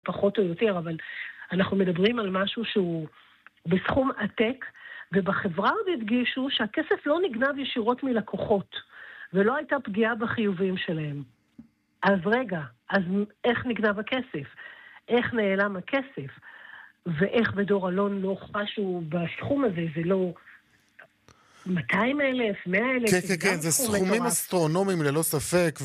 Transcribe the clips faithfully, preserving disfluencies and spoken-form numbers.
פחות או יותר, אבל אנחנו מדברים על משהו שהוא בסכום עתק, ובחברה עוד הדגישו שהכסף לא נגנב ישירות מלקוחות, ולא הייתה פגיעה בחיובים שלהם. אז רגע, אז איך נגנב הכסף? איך נעלם הכסף? ואיך בדור אלון לא חשו בסכום הזה? זה לא מאתיים אלף, מאה אלף? כן, כן, כן, זה סכומים אסטרונומיים ללא ספק,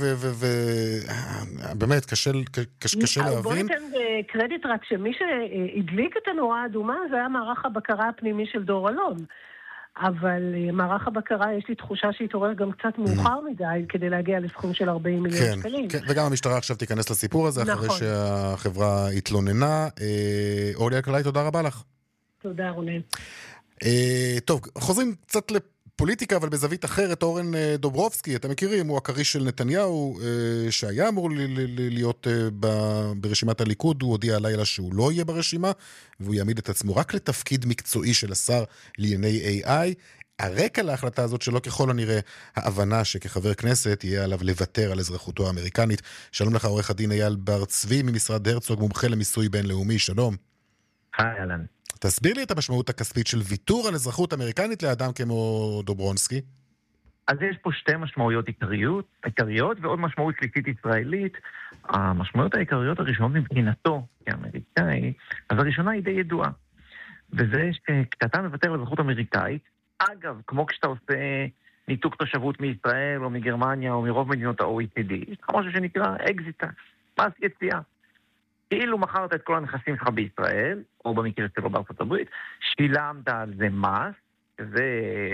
ובאמת קשה להבין. בוא ניתן קרדיט רק שמי שהדליק את הנורה האדומה, זה היה מערך הבקרה הפנימי של דור אלון. אבל מערך הבקרה, יש לי תחושה שהתעורר גם קצת מאוחר מדי, כדי להגיע לסכום של ארבעים מיליון שקלים. כן, וגם המשטרה עכשיו תיכנס לסיפור הזה, אחרי שהחברה התלוננה. אורלי אלקלעי, תודה רבה לך. תודה, רונן. טוב, חוזרים קצת לפוליטיקה, אבל בזווית אחרת. אורן דוברובסקי, אתם מכירים, הוא הכריש של נתניהו, שהיה אמור להיות ברשימת הליכוד. הוא הודיע הלילה שהוא לא יהיה ברשימה, והוא יעמיד את עצמו רק לתפקיד מקצועי של השר לענייני איי איי. הרקע להחלטה הזאת שלא ככל הנראה ההבנה שכחבר כנסת יהיה עליו לוותר על אזרחותו האמריקנית. שלום לך, עורך הדין אייל בר צבי ממשרד הרצוג, מומחה למיסוי בינלאומי. שלום. היי, אלן. תסביר לי את המשמעות הכספית של ויתור על אזרחות אמריקנית לאדם כמו דוברונסקי. אז יש פה שתי משמעויות עיקריות, עיקריות ועוד משמעות שלישית ישראלית. המשמעויות העיקריות הראשונות מבחינתו כאמריקאי, אז הראשונה היא די ידועה. וזה שכשאתה מוותר על אזרחות אמריקאית, אגב, כמו כשאתה עושה ניתוק תושבות מישראל או מגרמניה או מרוב מדינות ה-או אי סי די, יש לך משהו שנקרא אקזיט, מס יציאה. כאילו מכרת את כל הנכסים שלך בישראל, או במקרה שלו בארצות הברית, שילמת על זה מס, זה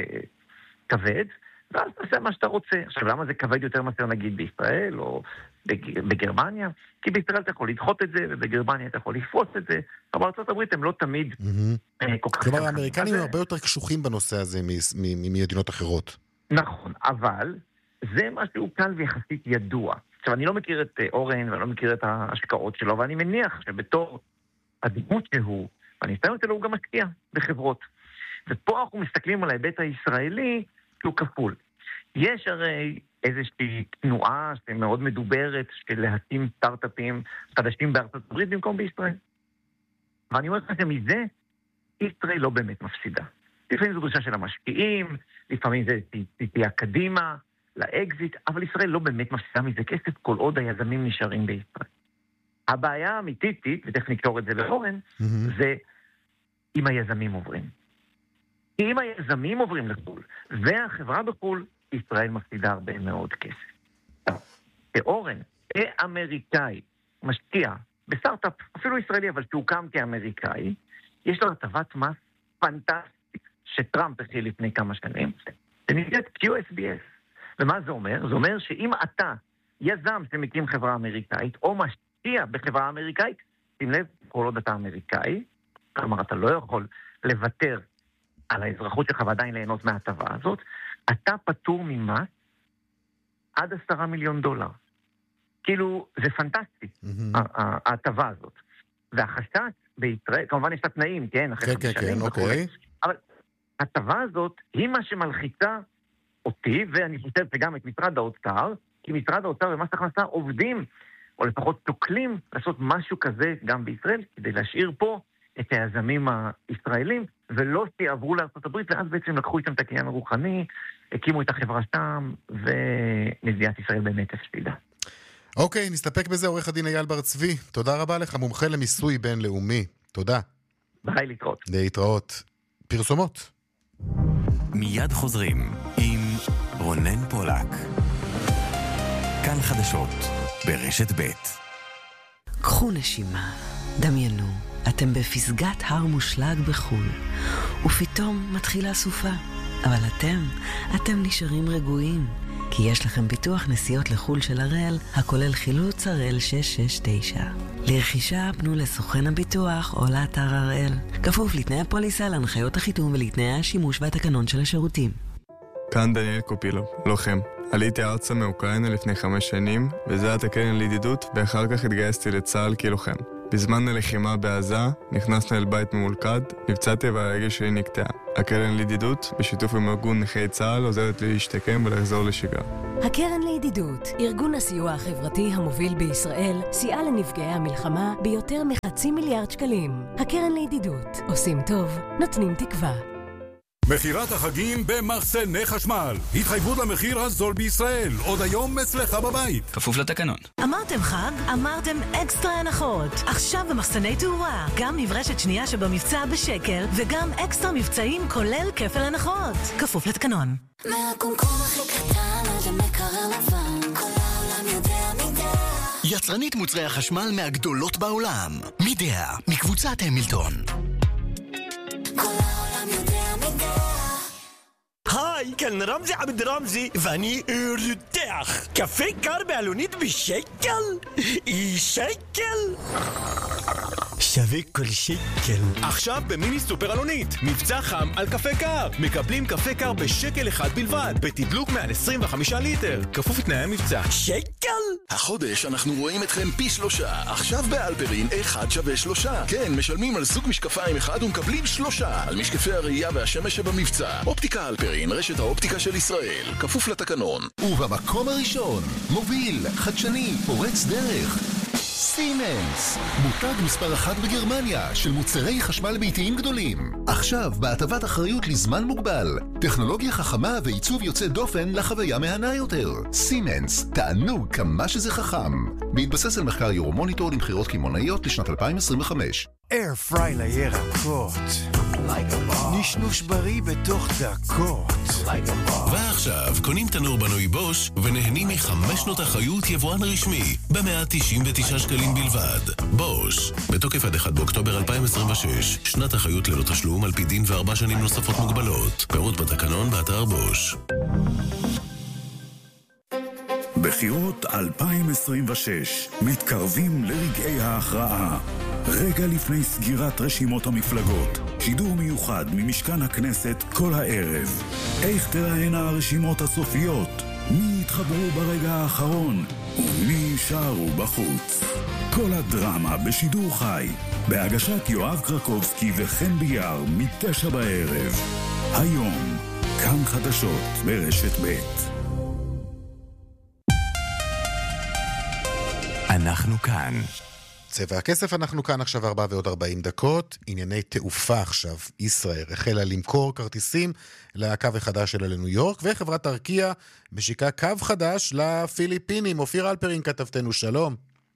כבד, ואז תעשה מה שאתה רוצה. עכשיו, למה זה כבד יותר מאשר נגיד בישראל, או בגרמניה? כי בישראל אתה יכול לדחות את זה, ובגרמניה אתה יכול לפרוץ את זה, אבל בארצות הברית הם לא תמיד כל כך... כלומר, האמריקנים הם הרבה יותר קשוחים בנושא הזה ממדינות אחרות. נכון, אבל זה משהו קל ויחסית ידוע. עכשיו, אני לא מכיר את אורן, ואני לא מכיר את ההשקעות שלו, ואני מניח שבתור הדמות שהוא, והניסיון שלו הוא גם משקיע בחברות. ופה אנחנו מסתכלים על ההיבט הישראלי, שהוא כפול. יש הרי איזושהי תנועה שמאוד מדוברת, של להקים סטארט-אפים חדשים בארצות הברית במקום בישראל. ואני אומר לך שמזה, ישראל לא באמת מפסידה. לפעמים זו דרישה של המשקיעים, לפעמים זה תהיה קדימה, לאקזיט, אבל ישראל לא באמת מפסידה מזה כסף כל עוד היזמים נשארים בישראל. הבעיה האמיתית, ותכף נקשור את זה לאורן, mm-hmm. זה אם היזמים עוברים. אם היזמים עוברים לחול, והחברה בחול, ישראל מפסידה הרבה מאוד כסף. כאורן, כאמריקאי, משקיע בסטארט-אפ, אפילו ישראלי, אבל שהוקם כאמריקאי, יש לו הטבת מס פנטסטית, שטראמפ החל לפני כמה שנים, זה נקראת קיו אס בי אס. ומה זה אומר? זה אומר שאם אתה יזם שמקים חברה אמריקאית, או משקיע בחברה אמריקאית, שים לב, כל עוד אתה אמריקאי, כלומר, אתה לא יכול לוותר על האזרחות שלך ועדיין ליהנות מההטבה הזאת, אתה פטור ממס עד עשרה מיליון דולר. כאילו, זה פנטסטי, ההטבה הזאת. והחשש בישראל, כמובן יש את התנאים, כן? כן, כן, כן, אוקיי. אבל ההטבה הזאת היא מה שמלחיצה אותי, ואני חושב שגם את משרד האוצר, כי משרד האוצר ומס הכנסה עובדים, או לפחות תוקלים, לעשות משהו כזה גם בישראל, כדי להשאיר פה את היזמים הישראלים, ולא שיעברו לארצות הברית, ואז בעצם לקחו איתם את הקניין הרוחני, הקימו את החברה שם, ומדינת ישראל באמת הפסידה. אוקיי, נסתפק בזה, עורך הדין אייל בר צבי. תודה רבה לך, מומחה למיסוי בינלאומי. תודה. ביי, להתראות. להתראות. פרסומות. מיד חוזרים עם רונן פולק. כאן חדשות ברשת ב'. קחו נשימה, דמיינו, אתם בפסגת הר מושלג בחול, ופתאום מתחילה סופה. אבל אתם, אתם נשארים רגועים, כי יש לכם ביטוח נסיעות לחול של הראל, הכולל חילוץ הראל שש שש תשע. לרכישה פנו לסוכן הביטוח או לאתר הראל. כפוף לתנאי הפוליסה, להנחיות החיתום ולתנאי השימוש והתקנון של השירותים. כאן דניאל קופילוב, לוחם. עליתי ארצה מאוקראינה לפני חמש שנים, וזה היה הקרן לידידות, ואחר כך התגייסתי לצה"ל כלוחם. בזמן הלחימה בעזה, נכנסנו אל בית ממולכד, נפצעתי והרגל שלי נקטעה. הקרן לידידות, בשיתוף עם ארגון נכי צה"ל, עוזרת לי להשתקם ולחזור לשגרה. הקרן לידידות, ארגון הסיוע החברתי המוביל בישראל, סייע לנפגעי המלחמה ביותר מח... חצי מיליארד שקלים. הקרן לידידות. עושים טוב, נותנים תקווה. מחירת החגים במחסני חשמל. התחייבות למחיר הזול בישראל. עוד היום אצלך בבית. כפוף לתקנון. אמרתם חג? אמרתם אקסטרה הנחות. עכשיו במחסני תאורה. גם מברשת שנייה שבמבצע בשקל, וגם אקסטרה מבצעים כולל כפל הנחות. כפוף לתקנון. מהקומקום הכי קטן עד המקרר לבן, כל העולם יודע מידע. יצרנית מוצרי החשמל מהגדולות בעולם. מידע, מקבוצת המילטון. כל העולם יודע מידע. היי, כאן רמזי עבד רמזי, ואני רותח. קפה קר בעלונית בשקל? שקל? שווה כל שקל. עכשיו במיני סופר אלונית, מבצע חם על קפה קר. מקבלים קפה קר בשקל אחד בלבד, בתדלוק מעל עשרים וחמישה ליטר. כפוף לתנאי המבצע. שקל? החודש אנחנו רואים אתכם פי שלושה. עכשיו באלפרין אחד שווה שלושה. כן, משלמים על סוג משקפיים אחד ומקבלים שלושה. על משקפי הראייה והשמש שבמבצע. אופטיקה אלפרין, רשת האופטיקה של ישראל. כפוף לתקנון. ובמקום הראשון, מוביל, חדשני, פורץ דרך. סימנס, מותג מספר אחת בגרמניה של מוצרי חשמל ביתיים גדולים. עכשיו בהטבת אחריות לזמן מוגבל. טכנולוגיה חכמה ועיצוב יוצא דופן לחוויה מהנה יותר. סימנס, תענוג כמה שזה חכם. בהתבסס על מחקר יורומוניטור למחירות קמעונאיות לשנת אלפיים עשרים וחמש. אייר פריי לירקות. נשנוש בריא בתוך דקות. ועכשיו קונים תנור בנוי בוש ונהנים מחמש שנות אחריות יבואן רשמי ב-מאה תשעים ותשעה שקלים בלבד. בוש, בתוקף עד אחד באוקטובר אלפיים עשרים ושש, שנת אחריות ללא תשלום על פי דין וארבע שנים נוספות מוגבלות. פירוט בתקנון באתר בוש. בחירות אלפיים עשרים ושש מתקרבים לרגעי ההכרעה. רגע לפני סגירת רשימות המפלגות, שידור מיוחד ממשכן הכנסת כל הערב. איך תראינה הרשימות הסופיות? מי יתחברו ברגע האחרון? ומי יישארו בחוץ? כל הדרמה בשידור חי, בהגשת יואב קרקובסקי וחן ביאר מתשע בערב. היום, כאן חדשות ברשת ב'. אנחנו כאן. צבע הכסף, אנחנו כאן עכשיו ארבע ועוד ארבעים דקות. ענייני תעופה עכשיו. ישראל החלה למכור כרטיסים לקו החדש שלה לניו יורק, וחברת ארקיע משיקה קו חדש לפיליפינים. אופיר אלפרין כתבתנו, שלום.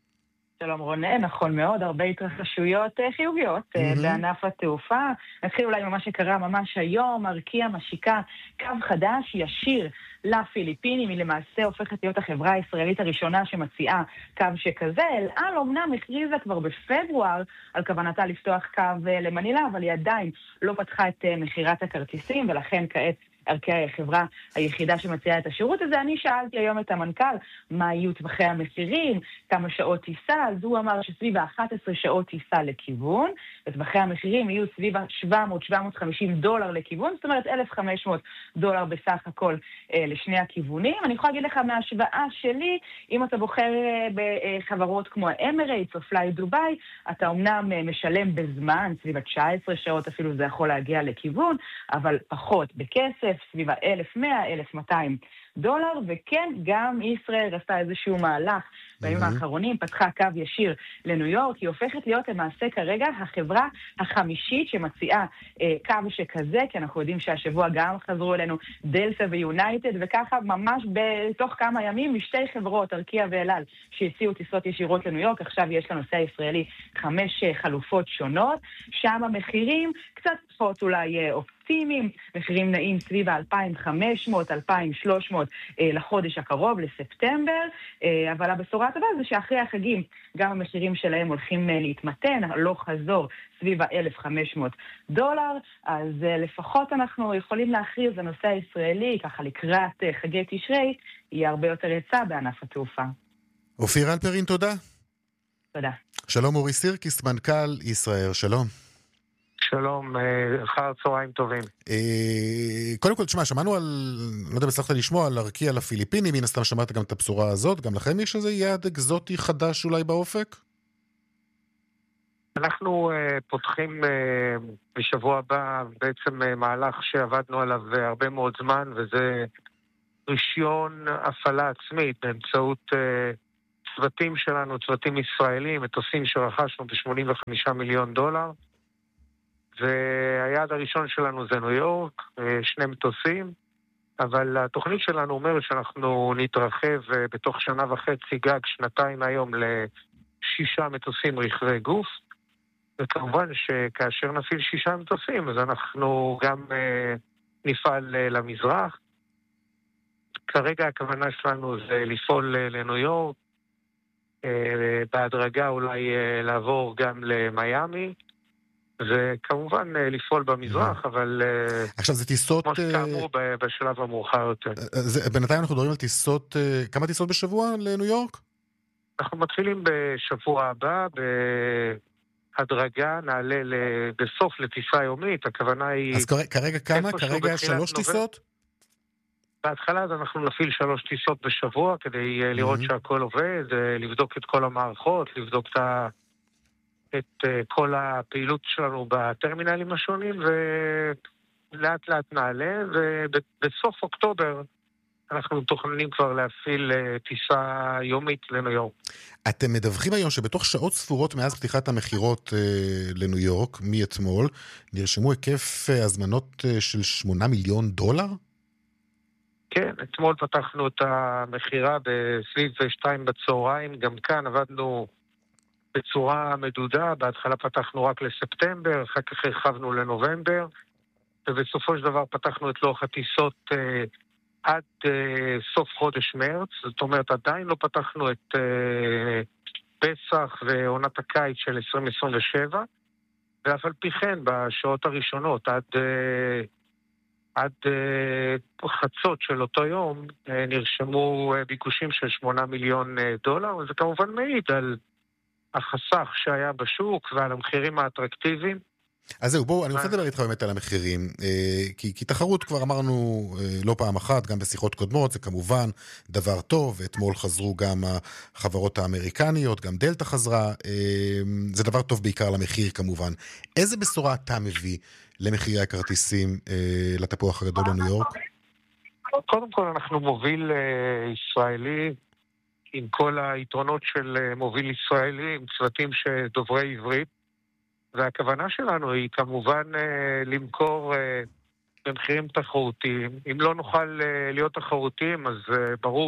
שלום רונן, נכון מאוד, הרבה התרחשויות חיוביות mm-hmm. בענף התעופה. נתחיל אולי ממה שקרה ממש היום, ארקיע משיקה קו חדש ישיר לפיליפינים, היא למעשה הופכת להיות החברה הישראלית הראשונה שמציעה קו שכזה. אל על אומנם הכריזה כבר בפברואר על כוונתה לפתוח קו למנילה, אבל היא עדיין לא פתחה את מחירת הכרטיסים, ולכן כעת ארקיע היא החברה היחידה שמציעה את השירות הזה. אני שאלתי היום את המנכ"ל מה יהיו טווחי המחירים, כמה שעות טיסה, אז הוא אמר שסביב ה-אחת עשרה שעות טיסה לכיוון, וטווחי המחירים יהיו סביב ה-שבע מאות עד שבע מאות וחמישים דולר לכיוון, זאת אומרת אלף וחמש מאות דולר בסך הכל אה, לשני הכיוונים. אני יכולה להגיד לך מההשוואה שלי, אם אתה בוחר אה, בחברות כמו האמרייטס או פליי דוביי, אתה אומנם אה, משלם בזמן, סביב ה-תשע עשרה שעות אפילו זה יכול להגיע לכיוון, אבל פחות בכסף, סביב ה-אלף ומאה, אלף ומאתיים דולר, וכן, גם ישראל עשתה איזשהו מהלך בימים mm-hmm. האחרונים, פתחה קו ישיר לניו יורק, היא הופכת להיות למעשה כרגע החברה החמישית שמציעה אה, קו שכזה, כי אנחנו יודעים שהשבוע גם חזרו אלינו דלטה ויונייטד, וככה ממש בתוך כמה ימים משתי חברות, ארקיע ואל על, שהציעו טיסות ישירות לניו יורק. עכשיו יש לנושא הישראלי חמש חלופות שונות, שם המחירים קצת פחות אולי אופטימיים, מחירים נעים סביב ה-אלפיים וחמש מאות עד אלפיים ושלוש מאות אה, לחודש הקרוב, לספטמבר, אה, אבל הבשורה הטובה זה שאחרי החגים גם המחירים שלהם הולכים אה, להתמתן, לא חזור סביב ה-אלף וחמש מאות דולר, אז אה, לפחות אנחנו יכולים להכריז הנושא הישראלי, ככה לקראת אה, חגי תשרי, יהיה הרבה יותר יצא בענף התעופה. אופיר אלפרין, תודה. תודה. שלום אורי סירקיס, מנכ"ל ישראל, שלום. שלום, אחר צהריים טובים. קודם כל, תשמע, שמענו על, לא יודע, הצלחת לשמוע על ארקיע לפיליפינים, מן הסתם שמעת גם את הבשורה הזאת, גם לכם יש איזה יעד אקזוטי חדש אולי באופק? אנחנו פותחים בשבוע הבא בעצם מהלך שעבדנו עליו הרבה מאוד זמן, וזה רישיון הפעלה עצמית באמצעות צוותים שלנו, צוותים ישראלים, מטוסים שרכשנו ב-שמונים וחמישה מיליון דולר, והיעד הראשון שלנו זה ניו יורק, שני מטוסים, אבל התוכנית שלנו אומרת שאנחנו נתרחב בתוך שנה וחצי גג, שנתיים היום לשישה מטוסים רכבי גוף, וכמובן שכאשר נפעיל שישה מטוסים, אז אנחנו גם אה, נפעל אה, למזרח. כרגע הכוונה שלנו זה לפעול אה, לניו יורק, אה, בהדרגה אולי אה, לעבור גם למיימי, וכמובן אה, לפעול במזרח, אבל אה, עכשיו זה טיסות... כמו שכאמור אה, בשלב המאוחר יותר. זה, בינתיים אנחנו מדברים על טיסות, אה, כמה טיסות בשבוע לניו יורק? אנחנו מתחילים בשבוע הבא, ב... הדרגה נעלה בסוף לטיסה יומית, הכוונה היא... אז כרגע כמה? כרגע שלוש טיסות? בהתחלה אז אנחנו נפעיל שלוש טיסות בשבוע, כדי לראות שהכל עובד, לבדוק את כל המערכות, לבדוק את כל הפעילות שלנו בטרמינלים השונים, ולאט לאט נעלה, ובסוף אוקטובר אנחנו מתוכננים כבר להפעיל טיסה יומית לניו יורק. אתם מדווחים היום שבתוך שעות ספורות מאז פתיחת המחירות אה, לניו יורק, מאתמול, נרשמו היקף אה, הזמנות אה, של שמונה מיליון דולר? כן, אתמול פתחנו את המחירה בסביב שתיים בצהריים, גם כאן עבדנו בצורה מדודה, בהתחלה פתחנו רק לספטמבר, אחר כך הרחבנו לנובמבר, ובסופו של דבר פתחנו את לוח הטיסות אה, עד uh, סוף חודש מרץ, זאת אומרת עדיין לא פתחנו את uh, פסח ועונת הקיץ של עשרים עשרים ושבע, ואף על פי כן בשעות הראשונות עד, uh, עד uh, חצות של אותו יום uh, נרשמו uh, ביקושים של שמונה מיליון uh, דולר, וזה כמובן מעיד על החסך שהיה בשוק ועל המחירים האטרקטיביים. אז זהו, בואו, אני רוצה לדבר איתך באמת על המחירים, כי, כי תחרות כבר אמרנו לא פעם אחת, גם בשיחות קודמות, זה כמובן דבר טוב, ואתמול חזרו גם החברות האמריקניות, גם דלטה חזרה, זה דבר טוב בעיקר למחיר כמובן. איזה בשורה אתה מביא למחירי הכרטיסים לתפוח הגדול לניו יורק? קודם כל אנחנו מוביל ישראלי, עם כל היתרונות של מוביל ישראלי, עם צוותים שדוברי עברית, והכוונה שלנו היא כמובן אה, למכור אה, במחירים תחרותיים. אם לא נוכל אה, להיות תחרותיים, אז אה, ברור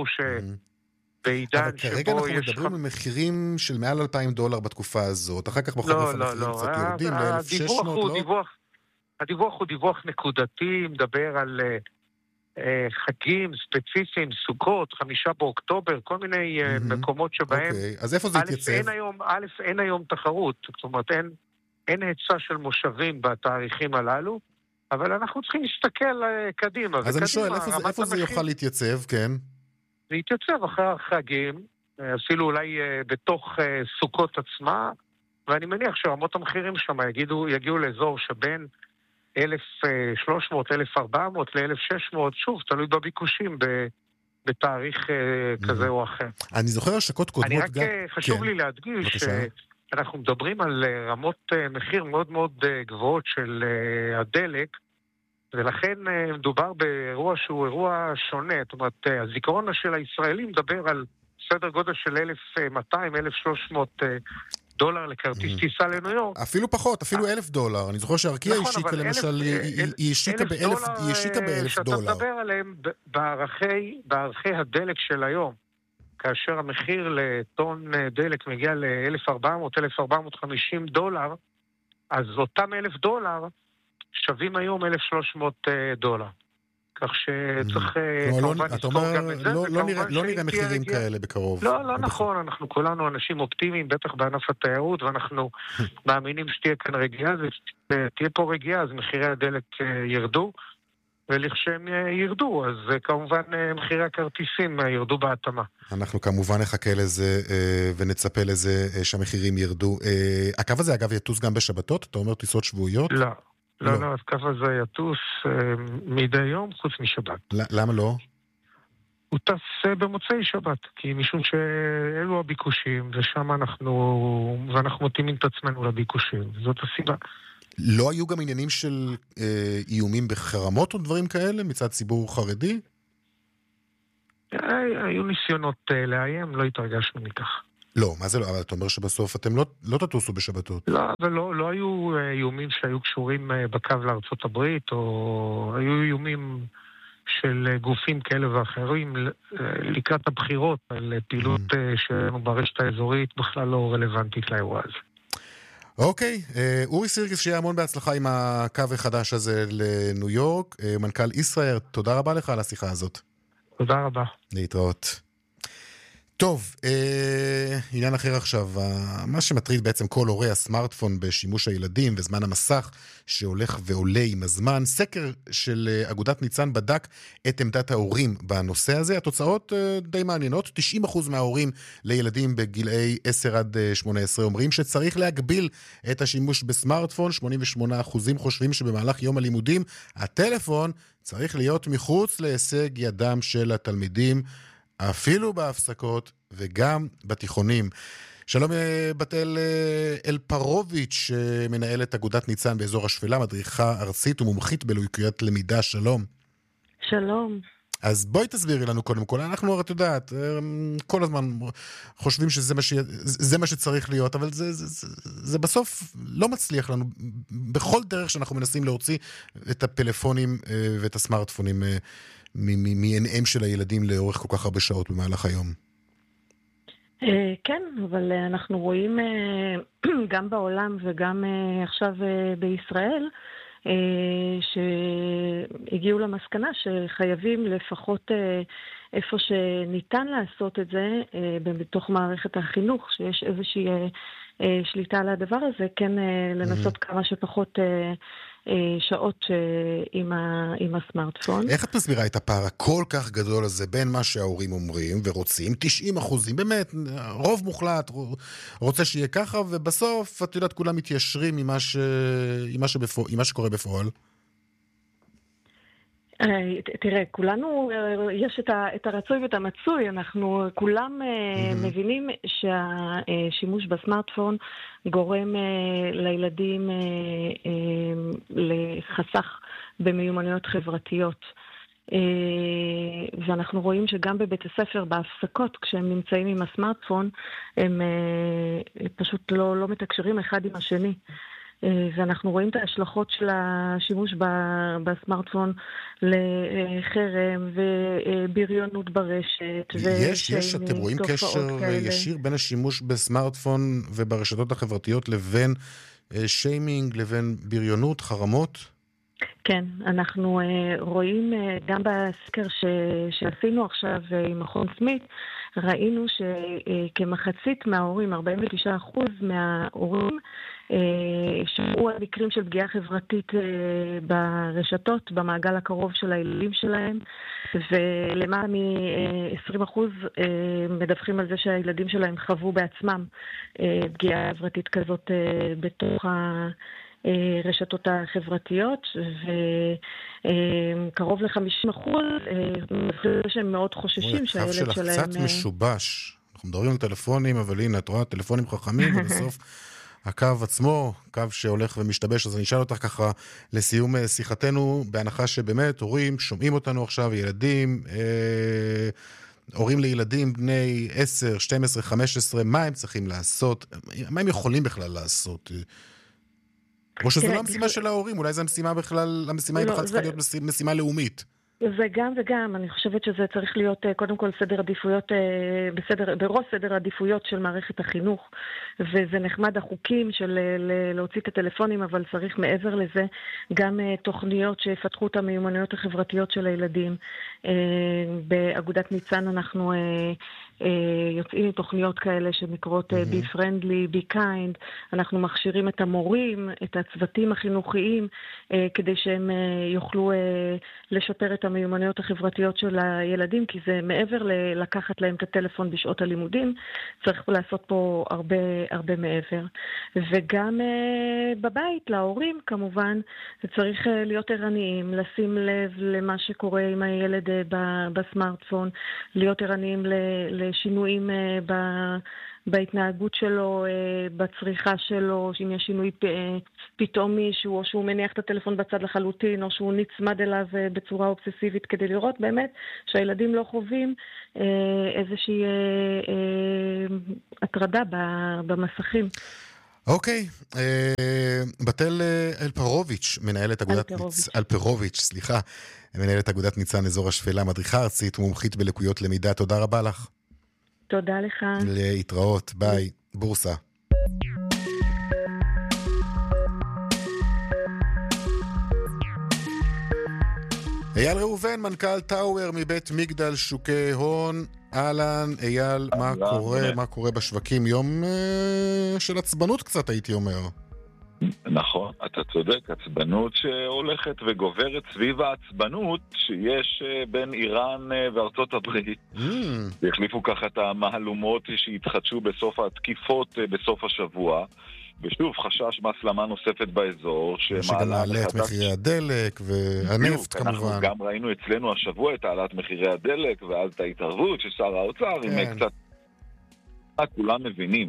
שבעידן שבו יש... אבל כרגע אנחנו מדברים על מחירים של מעל אלפיים דולר בתקופה הזאת. אחר כך בחורף המחירים קצת יורדים ל-אלף ושש מאות, לא? דיווח, הדיווח הוא דיווח נקודתי, מדבר על אה, אה, חגים ספציפיים, סוכות, חמישה באוקטובר, כל מיני אה, מקומות שבהם... אוקיי, אז איפה זה יתייצב? אין היום, א', אין היום תחרות, זאת אומרת, אין... אין היצע של מושבים בתאריכים הללו, אבל אנחנו צריכים להסתכל קדימה. אז אני שואל, איפה, זה, איפה זה יוכל להתייצב, כן? זה יתייצב אחרי החגים, אפילו אולי בתוך סוכות עצמה, ואני מניח שרמות המחירים שם יגידו, יגיעו לאזור שבין אלף ושלוש מאות, אלף וארבע מאות ל-אלף ושש מאות, שוב, תלוי בביקושים בתאריך כזה או אחר. אני זוכר השקות קודמות... אני רק חשוב לי להדגיש... אנחנו מדברים על רמות מחיר מאוד מאוד גבוהות של הדלק, ולכן מדובר באירוע שהוא אירוע שונה. זאת אומרת, הזיכרון של הישראלים מדבר על סדר גודל של אלף ומאתיים, אלף ושלוש מאות דולר לכרטיס טיסה לניו יורק. אפילו פחות, אפילו אלף דולר. אני זוכר שארקיע השיקה למשל, היא השיקה באלף דולר. שאתה מדבר עליהם בערכי הדלק של היום. כאשר המחיר לטון דלק מגיע ל-אלף וארבע מאות, אלף וארבע מאות וחמישים דולר, אז אותם אלף דולר שווים היום אלף ושלוש מאות דולר. כך שצריך כמובן לזכור גם את זה. לא נראה מחירים כאלה בקרוב. לא, לא נכון, אנחנו כולנו אנשים אופטימיים, בטח בענף התיירות, ואנחנו מאמינים שתהיה כאן רגיעה, תהיה פה רגיעה, אז מחירי הדלק ירדו. ולכשהם ירדו, אז כמובן מחירי הכרטיסים ירדו בהתאמה. אנחנו כמובן נחכה לזה ונצפה לזה שהמחירים ירדו. הקו הזה אגב יטוס גם בשבתות? אתה אומר טיסות שבועיות? לא, לא, לא, הקו הזה יטוס מדי יום חוץ משבת. למה לא? הוא טס במוצאי שבת, כי משום שאלו הביקושים, ושם אנחנו, ואנחנו מתאימים את עצמנו לביקושים, זאת הסיבה. לא היו גם עניינים של אה, איומים בחרמות או דברים כאלה מצד ציבור חרדי? היו ניסיונות לאיים, לא התרגשנו מכך. לא, מה זה לא? אבל אתה אומר שבסוף אתם לא, לא תטוסו בשבתות. לא, אבל לא, לא היו איומים שהיו קשורים בקו לארצות הברית, או היו איומים של גופים כאלה ואחרים לקראת הבחירות, על פעילות שלנו ברשת האזורית בכלל לא רלוונטית לאירוע הזה. אוקיי, אורי סירקיס, שיהיה המון בהצלחה עם הקו החדש הזה לניו יורק. מנכ"ל ישראייר, תודה רבה לך על השיחה הזאת. תודה רבה. להתראות. טוב, אה, עניין אחר עכשיו, מה שמטריד בעצם כל הורי הסמארטפון בשימוש הילדים וזמן המסך שהולך ועולה עם הזמן. סקר של אגודת ניצן בדק את עמדת ההורים בנושא הזה. התוצאות אה, די מעניינות. תשעים אחוז מההורים לילדים בגילאי עשר עד שמונה עשרה אומרים שצריך להגביל את השימוש בסמארטפון. שמונים ושמונה אחוז חושבים שבמהלך יום הלימודים הטלפון צריך להיות מחוץ להישג ידם של התלמידים. אפילו בהפסקות וגם בתיכונים. שלום בתל אלפרוביץ', מנהלת אגודת ניצן באזור השפלה, מדריכה ארצית ומומחית בלקויות למידה. שלום. שלום. אז בואי תסבירי לנו קודם כל. אנחנו הרי, את יודעת, כל הזמן חושבים שזה מה, ש... זה מה שצריך להיות, אבל זה, זה, זה, זה בסוף לא מצליח לנו. בכל דרך שאנחנו מנסים להוציא את הפלאפונים ואת הסמארטפונים מעיניהם של הילדים לאורך כל כך הרבה שעות במהלך היום. כן, אבל אנחנו רואים גם בעולם וגם עכשיו בישראל שהגיעו למסקנה שחייבים לפחות איפה שניתן לעשות את זה בתוך מערכת החינוך, שיש איזושהי שליטה על הדבר הזה, כן לנסות כמה שפחות שעות עם, ה, עם הסמארטפון. איך את מסבירה את הפער הכל כך גדול הזה בין מה שההורים אומרים ורוצים, תשעים אחוזים, באמת, רוב מוחלט רוצה שיהיה ככה, ובסוף, את יודעת, כולם מתיישרים עם מה, ש... עם מה, שבפוע... עם מה שקורה בפועל? תראה, כולנו, יש את, ה, את הרצוי ואת המצוי, אנחנו כולם mm-hmm. מבינים שהשימוש בסמארטפון גורם לילדים לחסך במיומנויות חברתיות. ואנחנו רואים שגם בבית הספר, בהפסקות, כשהם נמצאים עם הסמארטפון, הם פשוט לא, לא מתקשרים אחד עם השני. ואנחנו רואים את ההשלכות של השימוש בסמארטפון לחרם ובריונות ברשת. יש, יש, אתם רואים קשר ישיר בין השימוש בסמארטפון וברשתות החברתיות לבין שיימינג, לבין בריונות, חרמות? כן, אנחנו רואים גם בסקר שעשינו עכשיו עם מכון סמית, ראינו שכמחצית מההורים, ארבעים ותשעה אחוז מההורים, שמעו על מקרים של פגיעה חברתית ברשתות, במעגל הקרוב של הילדים שלהם, ולמעלה מ-עשרים אחוז מדווחים על זה שהילדים שלהם חוו בעצמם פגיעה חברתית כזאת בתוך הרשתות החברתיות, וקרוב ל-חמישים אחוז שהם מאוד חוששים שהילד שלהם... הקו שלך קצת משובש. אנחנו מדברים על טלפונים, אבל הנה, את רואה, טלפונים חכמים, ובסוף הקו עצמו, קו שהולך ומשתבש. אז אני אשאל אותך ככה לסיום שיחתנו, בהנחה שבאמת הורים שומעים אותנו עכשיו, ילדים, אה, הורים לילדים בני עשר, שתים עשרה, חמש עשרה, מה הם צריכים לעשות? מה הם יכולים בכלל לעשות? או שזו לא המשימה של ההורים, אולי זו המשימה בכלל, המשימה היא בכלל צריכה להיות משימה לאומית. זה גם וגם, אני חושבת שזה צריך להיות קודם כל סדר עדיפויות, בסדר, בראש סדר עדיפויות של מערכת החינוך, וזה נחמד החוקים של להוציא את הטלפונים, אבל צריך מעבר לזה גם תוכניות שיפתחו את המיומנויות החברתיות של הילדים. באגודת ניצן אנחנו יוצאים עם תוכניות כאלה שנקראות be friendly, be kind, אנחנו מכשירים את המורים, את הצוותים החינוכיים, כדי שהם יוכלו לשפר את המיומנויות החברתיות של הילדים, כי זה מעבר לקחת להם את הטלפון בשעות הלימודים, צריך לעשות פה הרבה, הרבה מעבר. וגם בבית, להורים כמובן, זה צריך להיות ערניים, לשים לב למה שקורה עם הילד בסמארטפון, להיות ערניים לשינויים בהתנהגות שלו, בצריכה שלו, אם יש שינוי פתאומי, או שהוא מניח את הטלפון בצד לחלוטין, או שהוא נצמד אליו בצורה אובססיבית, כדי לראות באמת שהילדים לא חווים איזושהי הטרדה במסכים. אוקיי, בתל אלפרוביץ', מנהלת אגודת אלפרוביץ', סליחה, מנהלת אגודת ניצן אזור השפלה, מדריכה ארצית, מומחית בלקויות למידה, תודה רבה לך. תודה לך. להתראות, ביי, בורסה. אייל ראובן, מנכ"ל טאוור מבית מגדל שוקי הון. אהלן, אייל, מה קורה, מה קורה בשווקים? יום של עצבנות קצת, הייתי אומר. נכון, אתה צודק, עצבנות שהולכת וגוברת סביב העצבנות שיש בין איראן וארצות הברית. והחליפו ככה את המהלומות שהתחדשו בסוף התקיפות בסוף השבוע. ושוב, חשש מהסלמה נוספת באזור, שמעלה את מחירי הדלק והנפט כמובן. אנחנו גם ראינו אצלנו השבוע את העלאת מחירי הדלק, ואז את ההתערבות של שר האוצר, עם קצת... כולם מבינים.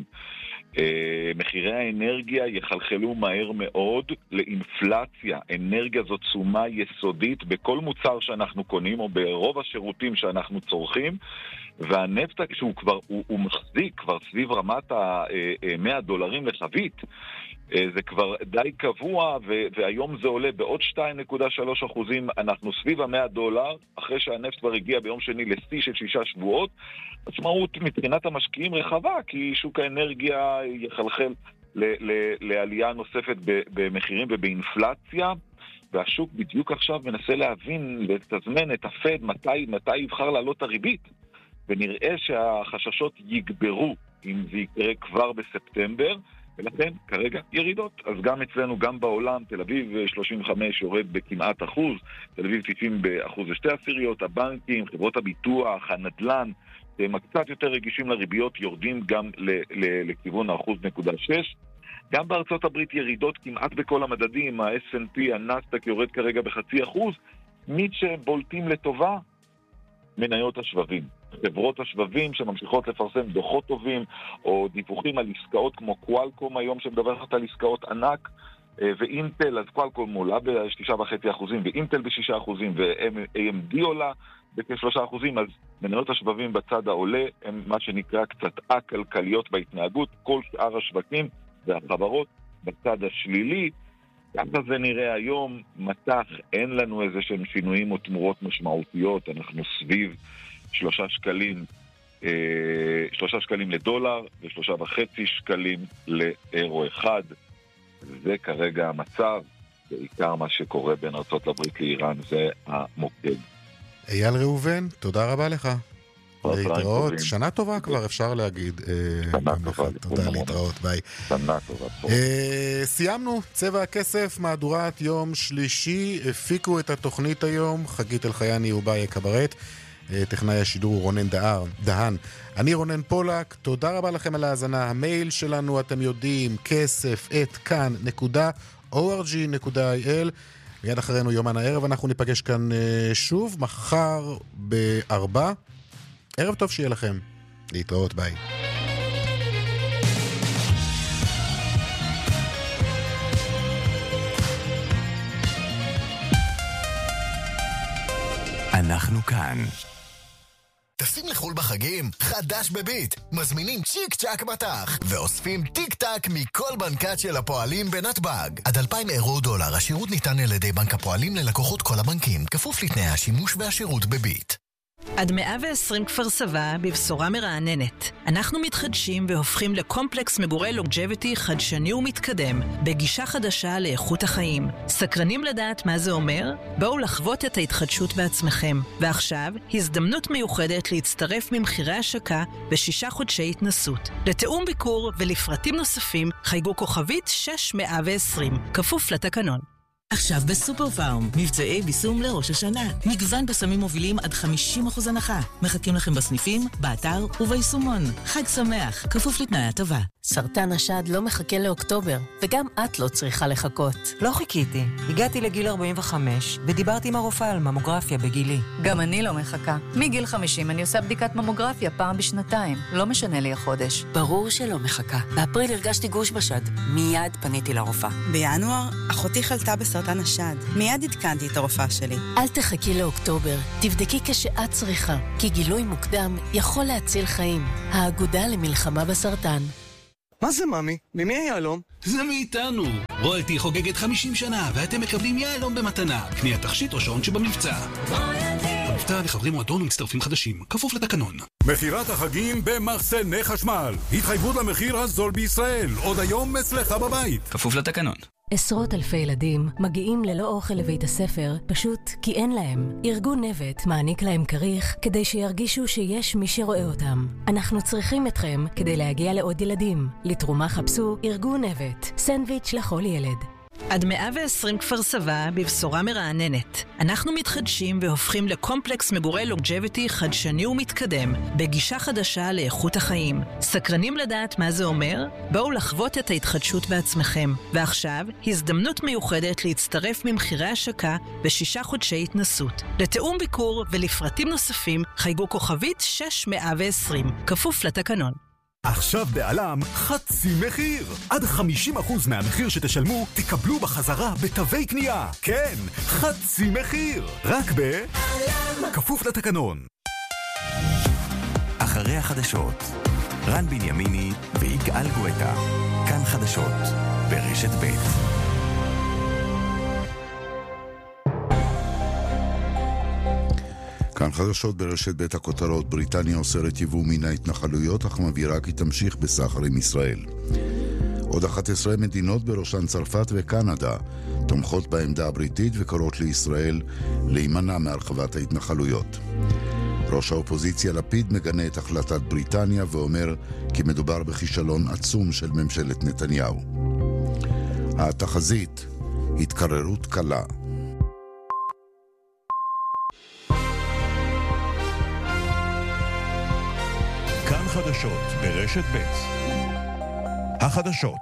מחירי האנרגיה יחלחלו מהר מאוד לאינפלציה. אנרגיה זו תשומה יסודית בכל מוצר שאנחנו קונים, או ברוב השירותים שאנחנו צורכים, והנפט שהוא כבר, הוא, הוא מחזיק כבר סביב רמת ה-מאה דולרים לחבית. זה כבר די קבוע, והיום זה עולה בעוד שתיים נקודה שלוש אחוזים, אנחנו סביב ה-מאה דולר, אחרי שהנפט כבר הגיע ביום שני לשיא של שישה שבועות. משמעות מבחינת המשקיעים רחבה, כי שוק האנרגיה יחלחל ל- ל- לעלייה נוספת במחירים ובאינפלציה, והשוק בדיוק עכשיו מנסה להבין, לתזמן את הפד, מתי, מתי יבחר לעלות הריבית, ונראה שהחששות יגברו, אם זה יקרה כבר בספטמבר, ולכן כרגע ירידות. אז גם אצלנו, גם בעולם, תל אביב שלושים וחמש יורד בכמעט אחוז, תל אביב תשעים באחוז ושתי עשיריות, הבנקים, חברות הביטוח, הנדלן, הם קצת יותר רגישים לריביות, יורדים גם ל- ל- לכיוון האחוז נקודה שש. גם בארצות הברית ירידות כמעט בכל המדדים, ה-אס אנד פי, הנאסד"ק יורד כרגע בחצי אחוז, מי שבולטים לטובה, מניות השבבים. חברות השבבים שממשיכות לפרסם דוחות טובים, או דיווחים על עסקאות כמו קואלקום היום שמדווחת על עסקאות ענק, ואינטל, אז קואלקום עולה ב-שישה וחצי אחוזים, ואינטל ב-שישה אחוזים, ו-איי אם די עולה בכ-שלושה אחוזים, אז מניות השבבים בצד העולה הם מה שנקרא קצת הכלכליות בהתנהגות, כל שאר השווקים והחברות בצד השלילי. ככה זה נראה היום, מתח, אין לנו איזה שהם שינויים או תמורות משמעותיות, אנחנו סביב שלושה שקלים, אה, שלושה שקלים לדולר ושלושה וחצי שקלים לאירו אחד. זה כרגע המצב, בעיקר מה שקורה בין ארצות הברית לאיראן, זה המוקד. אייל ראובן, תודה רבה לך. להתראות, שנה טובה כבר אפשר להגיד. שנה טובה. תודה, להתראות, ביי. שנה טובה. סיימנו, צבע הכסף, מהדורת יום שלישי, הפיקו את התוכנית היום, חגית אלחייני ובאיה קברט, טכנאי השידור רונן דהן. אני רונן פולק, תודה רבה לכם על ההאזנה. המייל שלנו, אתם יודעים, כסף את כאן נקודה או אר ג'י נקודה איי אל. מיד אחרינו יומן הערב, אנחנו ניפגש כאן שוב, מחר בארבע. ערב טוב שיהיה לכם. להתראות, ביי. אנחנו כאן. טסים לחול בחגים? חדש בביט. מזמינים צ'יק צ'ק מטח ואוספים טיק טק מכל בנקת של הפועלים בנתב"ג. עד אלפיים אירו דולר. השירות ניתן על ידי בנק הפועלים ללקוחות כל הבנקים, כפוף לתנאי השימוש והשירות בביט. עד מאה ועשרים כפר סבא בבשורה מרעננת. אנחנו מתחדשים והופכים לקומפלקס מגורי לונג'ביטי חדשני ומתקדם, בגישה חדשה לאיכות החיים. סקרנים לדעת מה זה אומר? בואו לחוות את ההתחדשות בעצמכם. ועכשיו, הזדמנות מיוחדת להצטרף ממחירי השקה בשישה חודשי התנסות. לתאום ביקור ולפרטים נוספים, חייגו כוכבית שש מאה ועשרים, כפוף לתקנון. עכשיו בסופר פארם, מבצעי ביסום לראש השנה. מגוון בסמים מובילים עד חמישים אחוז הנחה. מחכים לכם בסניפים, באתר וביישומון. חג שמח, כפוף לתנאי הטבה. סרטן השד לא מחכה לאוקטובר, וגם את לא צריכה לחכות. לא חיכיתי. הגעתי לגיל ארבעים וחמש, ודיברתי עם הרופאה על ממוגרפיה בגילי. גם אני לא מחכה. מגיל חמישים אני עושה בדיקת ממוגרפיה פעם בשנתיים. לא משנה לי החודש. ברור שלא מחכה. באפריל הרגשתי גוש בשד. מיד פניתי לרופאה. בינואר, אחותי חלתה בסרטן השד. מיד עדכנתי את הרופאה שלי. אל תחכי לאוקטובר. תבדקי כשאת צריכה, כי גילוי מוקדם יכול להציל חיים. האגודה למלחמה בסרטן. מה זה, ממי? ממי היהלום? זה מאיתנו. רויאלטי חוגגת חמישים שנה, ואתם מקבלים יהלום במתנה. קניית תכשיט או שעון שבמבצע. המבצע לחברי מועדון ומצטרפים חדשים, כפוף לתקנון. מחירת החגים במחסני חשמל. התחייבות למחיר הזול בישראל. עוד היום אצלך בבית. כפוף לתקנון. עשרות אלפי ילדים מגיעים ללא אוכל לבית הספר פשוט כי אין להם. ארגון נבט מעניק להם כריך כדי שירגישו שיש מי שרואה אותם. אנחנו צריכים אתכם כדי להגיע לעוד ילדים. לתרומה חפשו ארגון נבט, סנדוויץ' לכל ילד. עד מאה ועשרים כפר סבא בבשורה מרעננת. אנחנו מתחדשים והופכים לקומפלקס מגורי לונג'ביטי חדשני ומתקדם, בגישה חדשה לאיכות החיים. סקרנים לדעת מה זה אומר? בואו לחוות את ההתחדשות בעצמכם. ועכשיו, הזדמנות מיוחדת להצטרף ממחירי השקה בשישה חודשי התנסות. לתאום ביקור ולפרטים נוספים, חייגו כוכבית שש מאה ועשרים, כפוף לתקנון. עכשיו בעלם חצי מחיר. עד חמישים אחוז מהמחיר שתשלמו תקבלו בחזרה בתווי קנייה. כן, חצי מחיר. רק בעלם. כפוף לתקנון. אחרי החדשות, רן בנימיני ויגאל גואטה. כאן חדשות ברשת ב'. כאן חדשות ברשת בית הכותרות. בריטניה אוסרת יבוא מן ההתנחלויות, אך מבהירה כי תמשיך בסחר עם ישראל. עוד אחת עשרה מדינות, בראשן צרפת וקנדה, תומכות בעמדה הבריטית וקוראות לישראל להימנע מהרחבת ההתנחלויות. ראש האופוזיציה לפיד מגנה את החלטת בריטניה ואומר כי מדובר בכישלון עצום של ממשלת נתניהו. התחזית, התקררות קלה. כאן חדשות ברשת ב'. החדשות.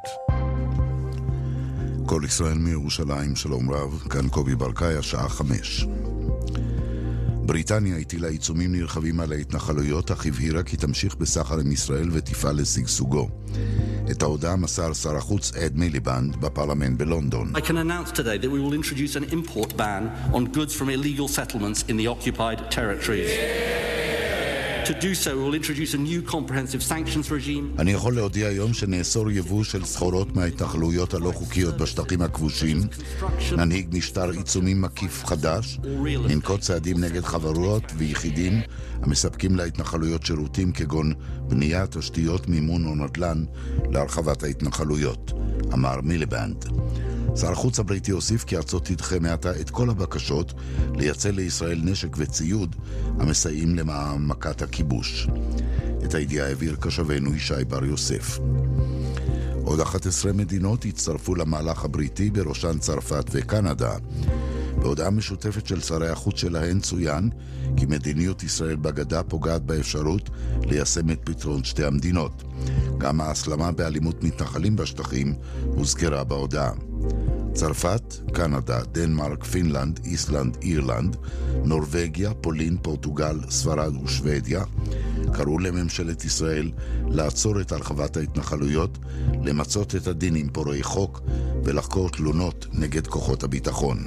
כל ישראל מירושלים, שלום רב, כאן קובי ברקאי, השעה חמש. בריטניה הטילה עיצומים נרחבים על ההתנחלויות, אך הבהירה כי תמשיך בסחר עם ישראל ותפעל לשגשוגו. את ההודעה מסר שר החוץ אד מיליבנד בפרלמנט בלונדון. I can announce today that we will introduce an import ban on goods from illegal settlements in the occupied territories. To do so, we will introduce a new comprehensive sanctions regime. אני יכול להודיע היום שנאסור יבוא של סחורות מההתנחלויות הלא חוקיות בשטחים הכבושים, ננהיג משטר עיצומים מקיף חדש, ננקוט צעדים נגד חברות ויחידים המספקים להתנחלויות שירותים כגון בנייה, תשתיות, מימון או נדל"ן להרחבת ההתנחלויות, אמר מיליבנד. שר החוץ הבריטי הוסיף כי ארצות תדחה מעתה את כל הבקשות לייצא לישראל נשק וציוד המסייעים למעמקת הכיבוש. את הידיעה העביר כשבנו ישי בר יוסף. עוד אחת עשרה מדינות הצטרפו למהלך הבריטי, בראשן צרפת וקנדה. בהודעה משותפת של שרי החוץ שלהן צוין כי מדיניות ישראל בגדה פוגעת באפשרות ליישם את פתרון שתי המדינות. גם ההסלמה באלימות מתנחלים בשטחים הוזכרה בהודעה. צרפת, קנדה, דנמרק, פינלנד, איסלנד, אירלנד, נורווגיה, פולין, פורטוגל, ספרד ושוודיה קראו לממשלת ישראל לעצור את הרחבת ההתנחלויות, למצות את הדין עם פורעי חוק ולחקור תלונות נגד כוחות הביטחון.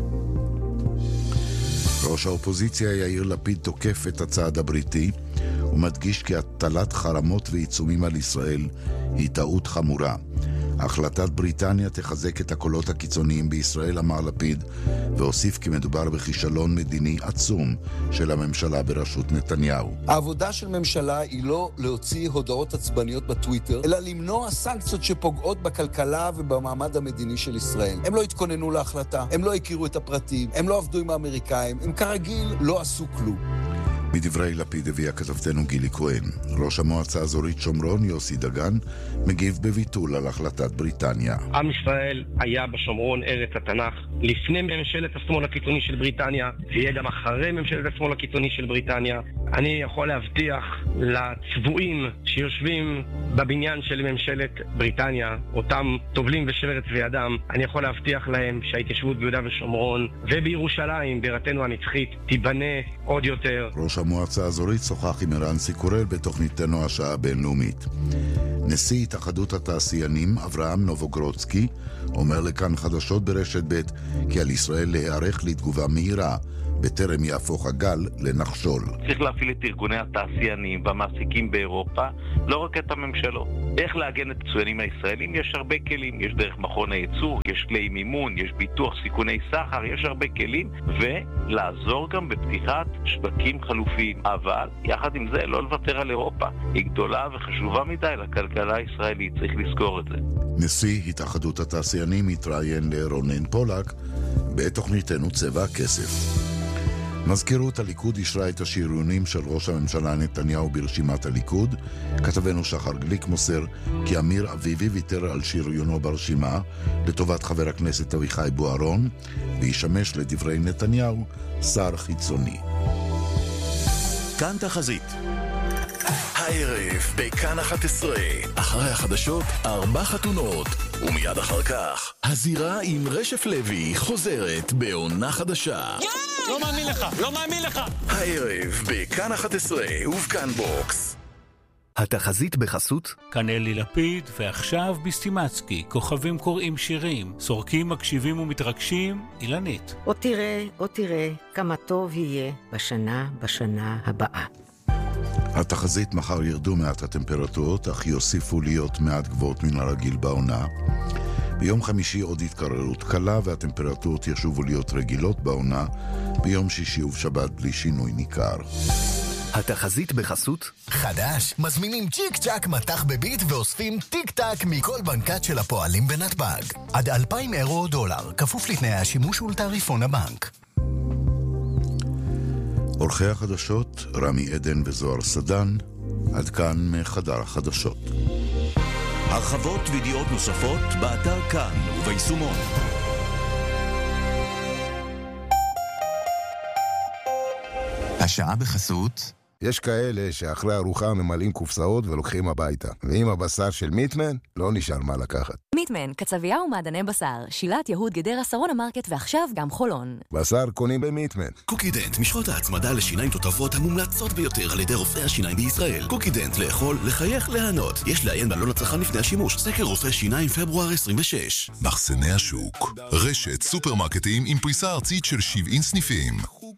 ראש האופוזיציה יאיר לפיד תוקף את הצעד הבריטי ומדגיש כי הטלת חרמות ועיצומים על ישראל היא טעות חמורה. החלטת בריטניה תחזק את הקולות הקיצוניים בישראל, אמר לפיד, והוסיף כי מדובר בכישלון מדיני עצום של הממשלה בראשות נתניהו. העבודה של ממשלה היא לא להוציא הודעות עצבניות בטוויטר, אלא למנוע סנקציות שפוגעות בכלכלה ובמעמד המדיני של ישראל. הם לא התכוננו להחלטה, הם לא הכירו את הפרטים, הם לא עבדו עם האמריקאים, הם כרגיל לא עשו כלום. מדברי לפיד הביאה כתבתנו גילי כהן. ראש המועצה האזורית שומרון יוסי דגן מגיב בביטול על החלטת בריטניה. עם ישראל היה בשומרון ארץ התנ"ך לפני ממשלת השמאל הקיצוני של בריטניה, ויהיה גם אחרי ממשלת השמאל הקיצוני של בריטניה. אני יכול להבטיח לצבועים שיושבים בבניין של ממשלת בריטניה, אותם טובלים ושבר צבי אדם, אני יכול להבטיח להם שההתיישבות ביהודה ושומרון ובירושלים, בירתנו הנצחית, תיבנה עוד יותר. ראש המועצה האזורית שוחח עם ערן סיקורל בתוכניתנו השעה הבינלאומית. נשיא התאחדות התעשיינים אברהם נובוגרודסקי אומר לכאן חדשות ברשת ב' כי על ישראל להיערך לתגובה מהירה בטרם יהפוך הגל לנחשול. צריך להפעיל את ארגוני התעשיינים והמעסיקים באירופה, לא רק את הממשלות. איך להגן את הצוינים הישראלים? יש הרבה כלים. יש דרך מכון הייצור, יש כלי מימון, יש ביטוח סיכוני סחר, יש הרבה כלים, ולעזור גם בפתיחת שווקים חלופיים. אבל יחד עם זה לא לוותר על אירופה. היא גדולה וחשובה מדי לכלכלה הישראלית, צריך לזכור את זה. נשיא התאחדות התעשיינים התראיין לרונן פולק בתוכניתנו צבע הכסף. מזכירות הליכוד אישרה את השריונים של ראש הממשלה נתניהו ברשימת הליכוד. כתבנו שחר גליק מוסר כי אמיר אביבי ויתר על שריונו ברשימה לטובת חבר הכנסת אביחי בוארון, וישמש לדברי נתניהו שר חיצוני. כאן תחזית. הערב בכאן אחת עשרה, אחרי החדשות ארבע חתונות, ומיד אחר כך הזירה עם רשף לוי חוזרת בעונה חדשה. לא מאמין לך, לא מאמין לך. הערב בכאן אחת עשרה ובכאן בוקס. התחזית בחסות כאן אלי לפיד, ועכשיו בסטימצקי, כוכבים קוראים שירים, סורקים מקשיבים ומתרגשים, אילנית. או תראה, או תראה, כמה טוב יהיה בשנה, בשנה הבאה. התחזית: מחר ירדו מעט הטמפרטורות, אך יוסיפו להיות מעט גבוהות מן הרגיל בעונה. ביום חמישי עוד התקררות קלה והטמפרטורות ישובו להיות רגילות בעונה. ביום שישי ובשבת בלי שינוי ניכר. התחזית בחסות חדש, מזמינים צ'יק צ'ק מתח בביט ואוספים טיק טק מכל בנקת של הפועלים בנתב"ג. עד אלפיים אירו או דולר, כפוף לתנאי השימוש ולתעריפון הבנק. עורכי החדשות רמי עדן וזוהר סדן. עד כאן מחדר החדשות. הרחבות וידיעות נוספות באתר כאן וביישומון. השעה בחסות. יש כאלה שאחרי ארוחה ממלאים קופסאות ולוקחים הביתה. ועם הבשר של מיטמן, לא נשאר מה לקחת. מיטמן, קצבייה ומעדני בשר, שילת יהוד גדרה שרונה מרקט ועכשיו גם חולון. בשר קונים במיטמן. קוקידנט, משחות ההצמדה לשיניים תותבות המומלצות ביותר על ידי רופאי השיניים בישראל. קוקידנט, לאכול, לחייך, להנות. יש לעיין בעלון הצרכן לפני השימוש. סקר רופאי שיניים פברואר עשרים ושש. מחסני השוק, רשת סופרמרקטים עם פריסה ארצית של שבעים סניפים.